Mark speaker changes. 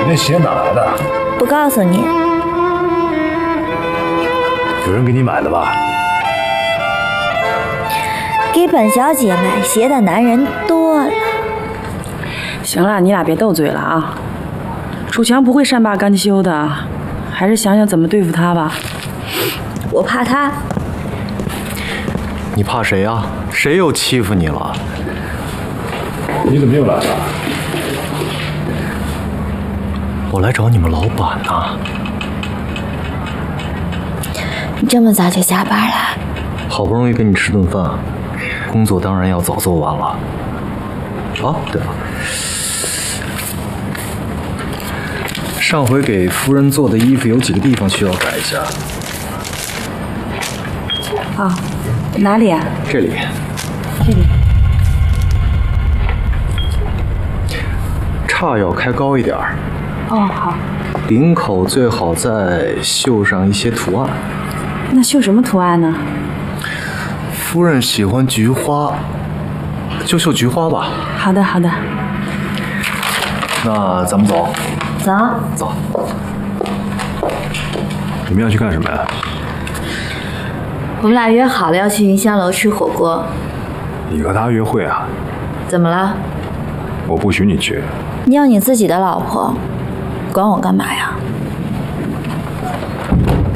Speaker 1: 那鞋哪来的？
Speaker 2: 不告诉你。
Speaker 1: 有人给你买的吧？
Speaker 2: 给本小姐买鞋的男人多了。
Speaker 3: 行了，你俩别斗嘴了啊！楚强不会善罢甘休的，还是想想怎么对付他吧。
Speaker 2: 我怕他。
Speaker 4: 你怕谁啊？谁又欺负你了？
Speaker 1: 你怎么又来了？
Speaker 4: 我来找你们老板呢。
Speaker 2: 你这么早就下班了？
Speaker 4: 好不容易跟你吃顿饭，工作当然要早做完了。啊，对了，上回给夫人做的衣服有几个地方需要改一下。
Speaker 3: 啊，哪里啊？
Speaker 4: 这里。
Speaker 3: 这里。
Speaker 4: 叉要开高一点儿。
Speaker 3: 哦，好。
Speaker 4: 领口最好再绣上一些图案。
Speaker 3: 那绣什么图案呢？
Speaker 4: 夫人喜欢菊花，就绣菊花吧。
Speaker 3: 好的，好的。
Speaker 4: 那咱们走。
Speaker 2: 走。
Speaker 4: 走。
Speaker 1: 你们要去干什么呀？
Speaker 2: 我们俩约好了要去云香楼吃火锅。
Speaker 1: 你和他约会啊？
Speaker 2: 怎么了？
Speaker 1: 我不许你去。
Speaker 2: 你要你自己的老婆，管我干嘛呀？